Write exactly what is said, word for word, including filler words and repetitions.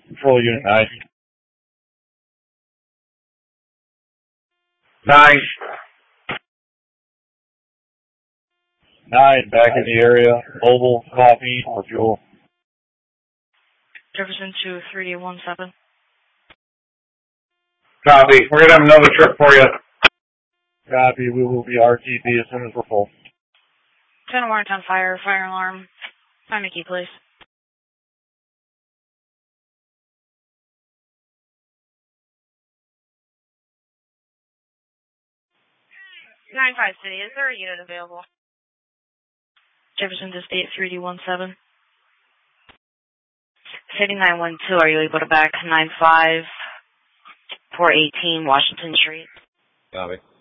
Control Unit nine. Nine. Nine, back in the area. Mobile, coffee, or fuel. Jefferson to three one seven. Copy. We're going to have another trip for you. Copy. We will be R T B as soon as we're full. ten warrant on fire. Fire alarm. Find a key, please. nine five City, is there a unit available? Jefferson to State three D one seven. City nine one two, are you able to back nine five four eighteen Washington Street? Copy.